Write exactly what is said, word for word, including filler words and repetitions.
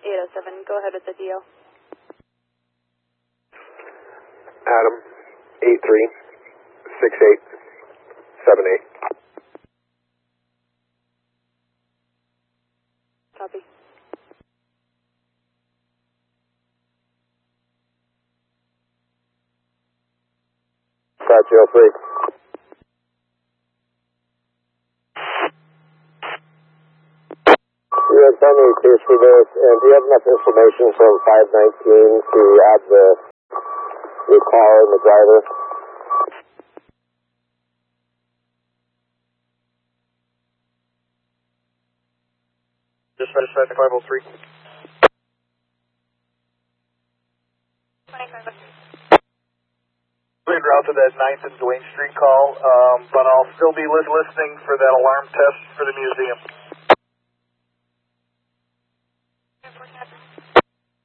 eight oh seven, go ahead with the D O. Adam, eight three six eight seven eight. Copy. Apache oh three. You have done a case for this, and do you have enough information from five nineteen to add the, the car and the driver? Dispatch five oh three. We'd route to that ninth and Duane Street call, um, but I'll still be li listening for that alarm test for the museum.